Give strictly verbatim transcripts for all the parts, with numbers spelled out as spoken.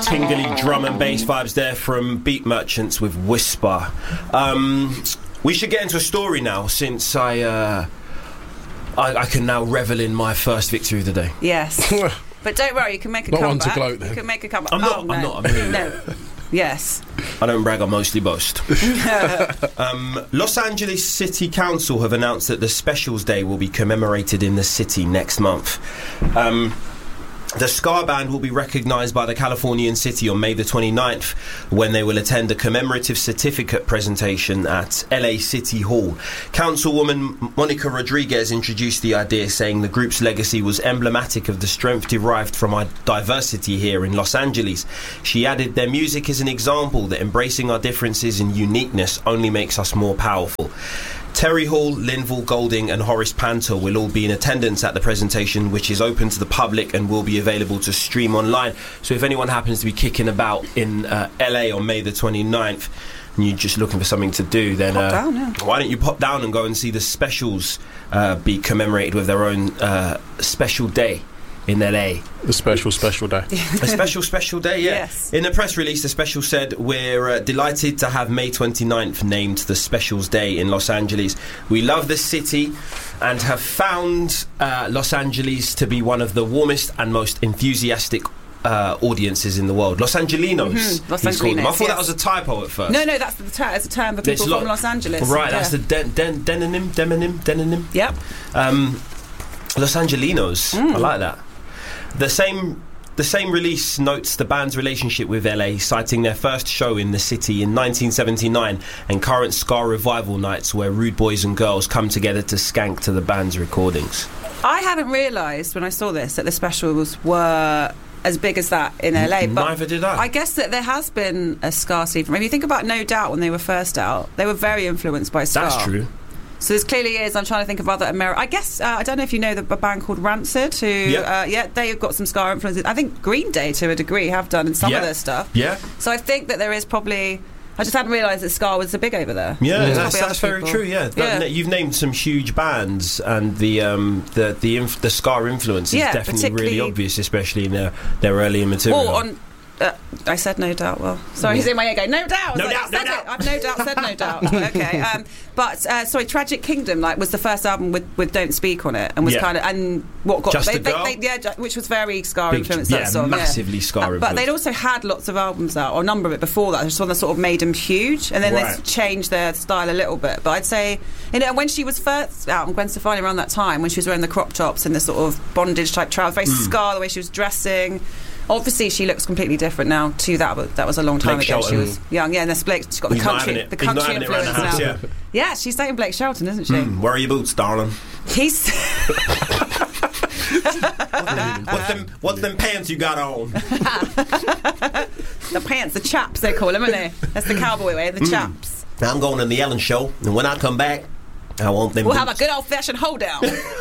tingly drum and bass vibes there from Beat Merchants with Whisper. Um, we should get into a story now, since I, uh, I I can now revel in my first victory of the day. Yes. But don't worry, you can make a Not comeback. one to gloat then. You can make a comeback. I'm not, oh, no. I'm not, I'm really No. Yes. I don't brag, I mostly boast. um, Los Angeles City Council have announced that the Specials Day will be commemorated in the city next month. Um, the Ska Band will be recognised by the Californian City on May the twenty-ninth, when they will attend a commemorative certificate presentation at L A City Hall. Councilwoman Monica Rodriguez introduced the idea, saying the group's legacy was emblematic of the strength derived from our diversity here in Los Angeles. She added, their music is an example that embracing our differences and uniqueness only makes us more powerful. Terry Hall, Linval Golding and Horace Panter will all be in attendance at the presentation, which is open to the public and will be available to stream online. So if anyone happens to be kicking about in uh, L A on May the twenty-ninth and you're just looking for something to do, then uh, down, yeah. why don't you pop down and go and see the Specials uh, be commemorated with their own uh, special day in L A. The special, special day. A special, special day, yeah. Yes. In a press release, the Special said, we're uh, delighted to have May twenty-ninth named the Specials Day in Los Angeles. We love the city and have found uh, Los Angeles to be one of the warmest and most enthusiastic uh, audiences in the world. Los Angelinos, Mm-hmm. Los he's called them. I Angelinos, thought that yes. was a typo at first. No, no, that's the term. It's a term for There's people a lot- from Los Angeles. Right, Yeah. that's the den- den- demonym, demonym, demonym. Yep. Um, Los Angelinos, Mm. I like that. The same the same release notes the band's relationship with L A, citing their first show in the city in nineteen seventy-nine and current ska revival nights where rude boys and girls come together to skank to the band's recordings. I hadn't realised when I saw this that the Specials were as big as that in L A. But Neither did I. I guess that there has been a ska scene. If you think about No Doubt when they were first out, they were very influenced by ska. That's true. So this clearly is. I'm trying to think of other American. I guess uh, I don't know if you know the a band called Rancid, who Yeah. uh, yeah, they've got some ska influences. I think Green Day to a degree have done in some Yeah. of their stuff. Yeah. So I think that there is probably. I just hadn't realised that ska was so big over there. Yeah, There's that's, probably that's other very people. true. Yeah, That- Yeah. you've named some huge bands, and the um, the the, inf- the ska influence is Yeah, definitely really particularly- obvious, especially in their their earlier material. Or on. Uh, I said No Doubt. Well, sorry, he's in my ear going, No Doubt. I was No like, doubt, I no said doubt. it. I've no doubt said No Doubt. Okay, um, but uh, sorry, Tragic Kingdom like was the first album with, with Don't Speak on it, and was Yeah. kind of and what got Just they, a Girl? they, they, yeah, ju- which was very ska Big- influenced. yeah, that song, massively ska Uh, But they'd influenced. also had lots of albums out, or a number of it before that. Just one that sort of made them huge, and then Right. they changed their style a little bit. But I'd say, you know, when she was first out, and Gwen Stefani around that time, when she was wearing the crop tops and the sort of bondage type trousers, very Mm. ska, the way she was dressing. Obviously, she looks completely different now to that, but that was a long time Blake ago. Shelton. She was young, yeah, and then Blake, she's got the He's not country, having it. the He's not country having it around the influence house, now. yeah. Yeah, she's dating Blake Shelton, isn't she? Mm, where are your boots, darling? He's What's them, what's them pants you got on? the pants, the chaps they call them, aren't they? That's the cowboy way, the Mm. chaps. Now I'm going to the Ellen show, and when I come back, I want them We'll boots. have a good old fashioned hold down.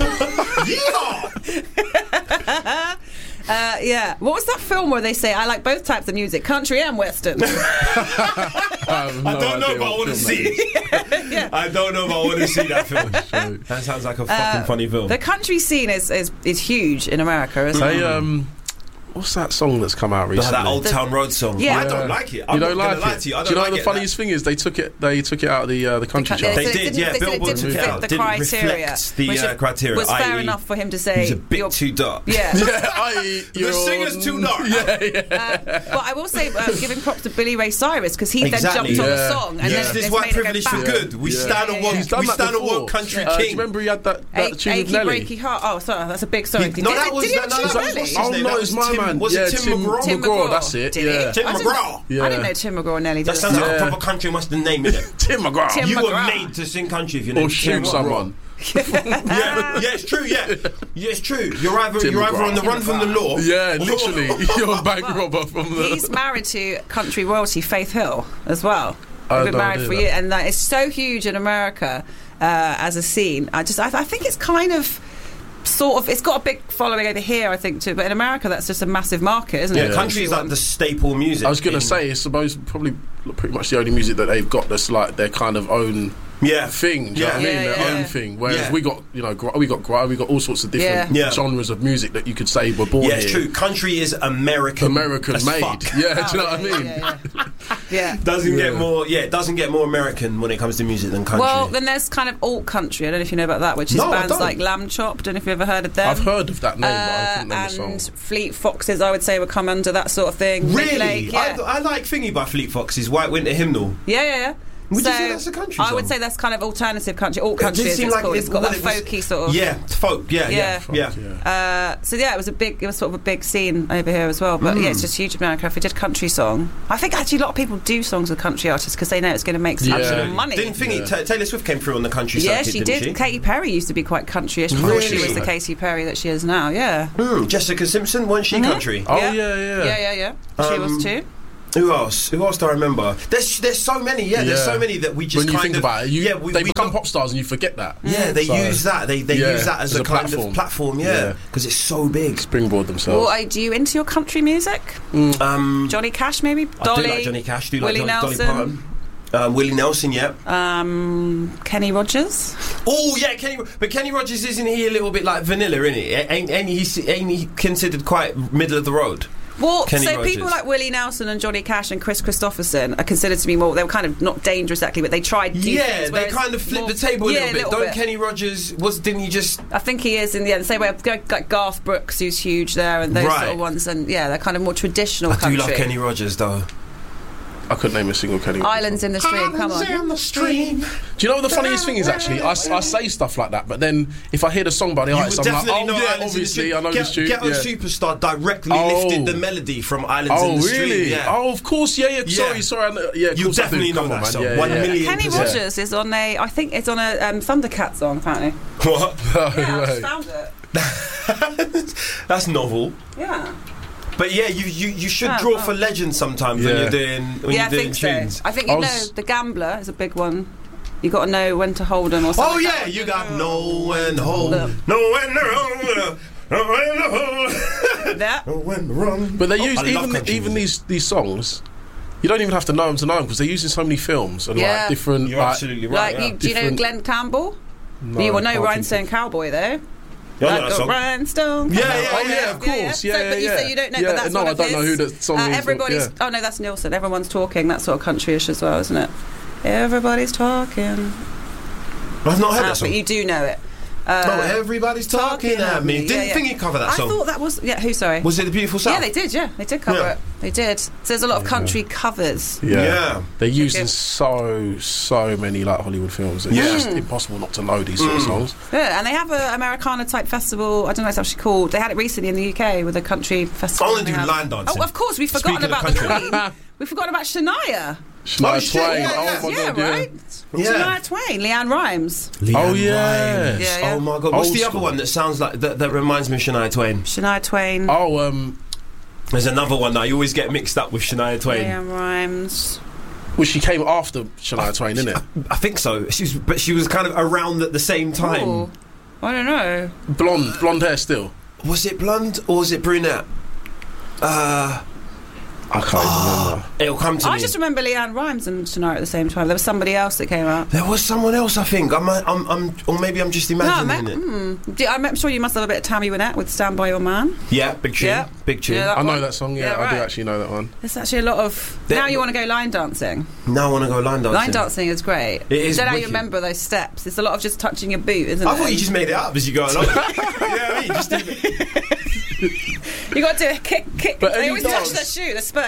Yeah! Uh, yeah. What was that film where they say I like both types of music, country and western? I, have no I don't know idea if I what want to film see it. I don't know if I want to see that film. That sounds like a fucking funny film. The country scene is, is, is huge in America, isn't that is. it? Hey, um, what's that song that's come out recently? that Old Town Road song. Yeah. I don't like it. I'm You don't not like gonna lie it? to you. I don't Do you know like the it, funniest thing is they took it. They took it out of the uh, the country Yeah, chart. They so it did, didn't- yeah, they said it Billboard didn't took it fit out. the Didn't criteria, reflect the, which uh, criteria, was fair i e enough for him to He's say. a bit you're- too dark. Yeah. Yeah, I, The singer's too dark. Yeah, yeah. Uh, but I will say, uh, giving props to Billy Ray Cyrus because he Exactly. then jumped on Yeah. the song and Yes, then this is it's white made it go privilege for back. good. We Yeah. stand Yeah, on yeah, what He's done we that stand on before. what country Uh, do you king. remember he had that, that A- tune with Achy Nelly? breaky heart. Oh, sorry, that's a big song. He- Did no, he- that was did he that, have no, a that tune was with what's Nelly? his Oh name? no, That it's was my Tim- man. was it yeah, Tim Tim McGraw? Tim McGraw, McGraw. that's it. Did he? Yeah. Tim I didn't- McGraw. Yeah. I didn't know Tim McGraw and Nelly. That did sounds like Yeah. a proper country western name, isn't it? Tim McGraw. Tim You were McGraw. made to sing country if you Or named Tim shoot McGraw. someone. Yeah, yeah, it's true. Yeah, yeah, it's true. You're either Tim you're either McGraw. on the run from the law. Yeah, or- literally. You're a bank robber from the. He's married to country royalty Faith Hill as well. I They've had been no married idea for that. years, and that is so huge in America uh, as a scene. I just, I, I think it's kind of. Sort of, it's got a big following over here, I think, too. But in America, that's just a massive market, isn't Yeah, it? country is like the staple music. I was going in- to say it's supposed probably pretty much the only music that they've got that's like their kind of own Yeah. thing. Do you know what I Yeah. mean? Yeah, Their yeah. own thing. Whereas Yeah. we got, you know, gr- we got gr- we got all sorts of different Yeah. Yeah. genres of music that you could say were born Yeah, it's here. true. Country is American. American as made. fuck. Yeah, do you know Oh, what I mean? Yeah, yeah, yeah. Doesn't get Yeah. more. Yeah, it doesn't get more American when it comes to music than country. Well, then there's kind of alt country. I don't know if you know about that, which is No, I bands don't. like Lamb Chop. Don't know if you've ever heard of them. I've heard of that name, but I Uh, couldn't name the and song. Fleet Foxes, I would say, would come under that sort of thing. Nick really, Lake, yeah. I, I like Thingy by Fleet Foxes, White Winter Hymnal. yeah, yeah, yeah. Would you So, say that's a country I would song? say that's kind of alternative country, alt It country did as seem it's like called. it- It's got well, that it was- folky sort of. Yeah, folk. Yeah, yeah, Yeah. yeah. Uh, so yeah, it was a big, it was sort of a big scene over here as well. But yeah, it's just huge in America. If we did country song, I think actually a lot of people do songs with country artists because they know it's going to make some Yeah. actual Absolutely. money. Didn't Thingy Yeah. Ta- Taylor Swift came through on the country yeah, circuit, she didn't did. she? Katy Perry used to be quite countryish before she Really? was the Katy Perry that she is now. Yeah. Mm, Jessica Simpson, wasn't she country? Oh Yeah. yeah, yeah. Yeah, yeah, yeah. She Um, was too. Who else? Who else do I remember? There's there's so many. Yeah, there's Yeah. so many that we just When you kind think of about it, you, yeah we, they we become don't- pop stars and you forget that. Yeah, they So, use that. They they yeah, use that as, as a, a kind platform. of platform. Yeah, Yeah. because it's so big. Springboard themselves. Well, are you into your country music? Um, Johnny Cash, maybe? I Dolly? do like Johnny Cash. Do like Willie Dolly, Dolly Nelson? Parton. Um, Willie Nelson, yeah. Um, Kenny Rogers? Oh yeah, Kenny. But Kenny Rogers, isn't he a little bit like Vanilla? Isn't he? Ain't, ain't he? Ain't he considered quite middle of the road? Well, Kenny so Rogers. people like Willie Nelson and Johnny Cash and Chris Christopherson are considered to be more. They were kind of not dangerous exactly, but they tried. New Yeah, things, they whereas kind of flipped more- the table a yeah, little bit. little Don't bit. Kenny Rogers was? Didn't he just? I think he is in the end. Same way, like Garth Brooks, who's huge there, and those sort Right. of ones. And yeah, they're kind of more traditional I country. do love Kenny Rogers though. I couldn't name a single Kenny. Rogers Islands song. in the Stream. Come on. in the stream. Do you know what the funniest thing is? Actually, I, I say stuff like that, but then if I hear the song by the You artist, would I'm like, definitely oh know yeah, Islands in the obviously Stream. I know Get, this tune. Ghetto Yeah. Superstar directly Oh. lifted the melody from Islands Oh in the Stream. really? Yeah. Oh, of course. Yeah, yeah. Yeah. Sorry, sorry. I know- Yeah, of You course I definitely do. know Come that on, man. song. Yeah, One yeah. million Kenny percent. Rogers is on a. I think it's on a um, Thundercat song. Apparently. What? Oh, Yeah, I right. just found it. That's novel. Yeah. But yeah, you, you, you should Oh, draw oh. for legends sometimes when Yeah. you're doing when yeah, you're I doing think tunes. so. I think you I know was- the Gambler is a big one. You got to know when to hold them or something. Oh like yeah, that. you got know when to hold, Look. know when to hold, know when to hold, That. know when to run. But they Oh, use I love even country even music. these these songs. You don't even have to know them to know them because they're used in so many films and Yeah. like different. You're like, absolutely right. Like, yeah. you, do you know Different- Glenn Campbell? no, you will I know can't Rhinestone think Cowboy, though. You know Like that a song? Rhinestone Yeah, Cowboy. yeah, Oh yeah, of course. Yeah, so, yeah, but you yeah. say you don't know, yeah, but that's no, one I of don't know his. who that song uh, is. but Everybody's. yeah. Oh no, that's Nilsson. Everyone's talking. That's sort of countryish as well, isn't it? Everybody's talking. I've not heard Ah, that song. but you do know it. Oh, Uh, everybody's talking at me. Yeah, Didn't yeah. Thingy cover that I song? thought that was. Yeah, who? Sorry. Was it The Beautiful South? Yeah, they did. Yeah, they did cover Yeah. it. They did. So there's a lot of country covers. Yeah. Yeah. They're used in Okay. so so many like Hollywood films. It's Yeah. just impossible not to know these sort of Mm. songs. Yeah, and they have a Americana type festival. I don't know what it's actually called. They had it recently in the U K with a country festival. I wanna They do have- line dancing. Oh, of course, we've forgotten Speaking of about the country. Queen. We've forgotten about Shania. Shania Oh, shit, Twain. yeah, oh yeah. my yeah, god, yeah. right. Yeah. Shania Twain, Leanne Rhymes. Oh, yeah. Rhymes. Yeah, yeah. Oh my god. What's Old the other school. one that sounds like that, that reminds me of Shania Twain? Shania Twain. Oh, um, There's another one that I always get mixed up with Shania Twain. Leanne Rhymes. well, she came after Shania Twain, didn't it? I think so. She's but she was kind of around at the same time. Ooh, I don't know. Blonde, blonde hair still. Was it blonde or was it brunette? Uh, I can't even remember. it'll come to I me. just remember Leanne Rhymes and Shania at the same time. There was somebody else that came out. There was someone else, I think. I'm, I'm, I'm or maybe I'm just No, imagining ma- it. mm. Do- I'm sure you must have a bit of Tammy Wynette with "Stand by Your Man." Yeah, big tune. Yeah. Big tune. Yeah, that I know one. that song. Yeah, Yeah, I do right. actually know that one. There's actually a lot of. There- now you want to go line dancing. Now I want to go line dancing. Line dancing is great. It is Don't know how you wicked. remember those steps. It's a lot of just touching your boot, isn't I it? thought you just made it up as you go along. Yeah, I mean, just did You got to do a kick, kick. But They any always dance- touch their shoe. They spur.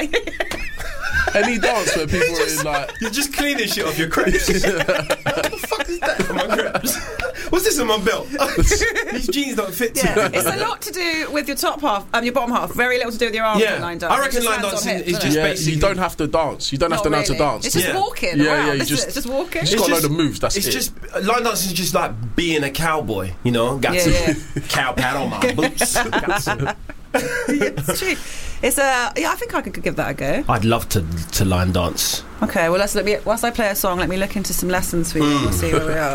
Any dance where people are in like. You're just cleaning shit off your crepes. What the fuck is that on my crepes? What's this on my belt? These jeans don't fit too. Yeah, it's a lot to do with your top half, um, your bottom half. Very little to do with your arms. Yeah. in line dancing. I reckon It just line lands on dancing hips, is doesn't just it? Yeah, basically- you don't have to dance. You don't have Not to know really. to dance. It's just Yeah. walking Yeah, around. yeah, you This is just- it. It's just walking. Just It's got a just- load of moves. That's It's it. just line dancing is just like being a cowboy, you know. Got Yeah, some yeah. cow pad on my boots. Got some- It's true. It's a. Yeah, I think I could give that a go. I'd love to to line dance. Okay, well let's let me. Whilst I play a song, let me look into some lessons for you. and We'll see where we are.